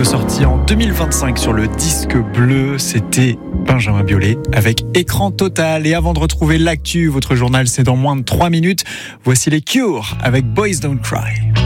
titre sorti en 2025 sur le disque bleu, c'était Benjamin Biolay avec Écran Total. Et avant de retrouver l'actu, votre journal c'est dans moins de 3 minutes. Voici les Cure avec Boys Don't Cry.